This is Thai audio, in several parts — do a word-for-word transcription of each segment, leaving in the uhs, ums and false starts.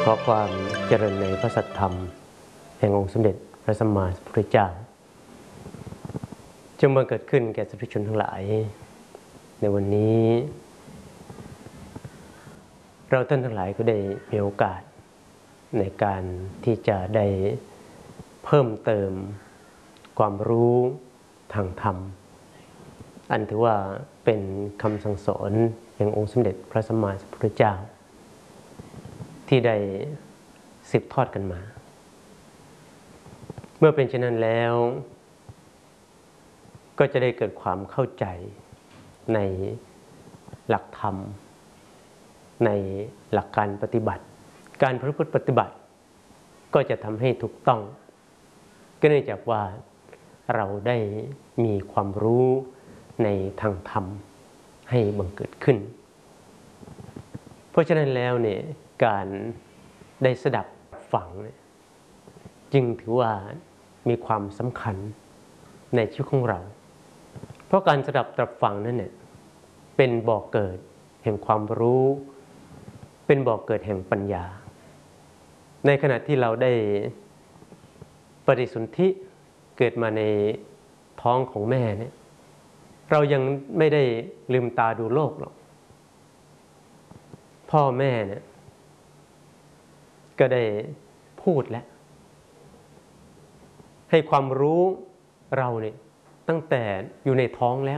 ขอความเจริญในพระสัทธรรมแห่งองค์สมเด็จพระสัมมาสัมพุทธเจ้าจงบังเกิดขึ้นแก่สาธุชนทั้งหลายในวันนี้เราท่านทั้งหลายก็ได้มีโอกาสในการที่จะได้เพิ่มเติมความรู้ทางธรรมอันถือว่าเป็นคำสั่งสอนแห่งองค์สมเด็จพระสัมมาสัมพุทธเจ้าที่ได้สืบทอดกันมาเมื่อเป็นเช่นนั้นแล้วก็จะได้เกิดความเข้าใจในหลักธรรมในหลักการปฏิบัติการประพฤติปฏิบัติก็จะทำให้ถูกต้องก็เนื่องจากว่าเราได้มีความรู้ในทางธรรมให้บังเกิดขึ้นเพราะฉะนั้นแล้วเนี่ยการได้สดับฟังจึงถือว่ามีความสำคัญในชีวิตของเราเพราะการสดับตรับฟังนั้นเนี่ยเป็นบ่อกเกิดแห่งความรู้เป็นบ่อกเกิดแห่งปัญญาในขณะที่เราได้ปฏิสนธิเกิดมาในท้องของแม่เนี่ยเรายังไม่ได้ลืมตาดูโลกหรอกพ่อแม่เนี่ยก็ได้พูดแล้วให้ความรู้เราเนี่ยตั้งแต่อยู่ในท้องแล้ว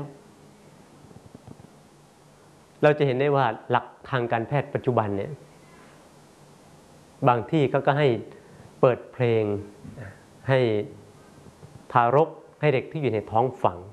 เราจะเห็นได้ว่าหลักทางการแพทย์ปัจจุบันเนี่ยบางที่เขาก็ให้เปิดเพลงให้ทารกให้เด็กที่อยู่ในท้องฟัง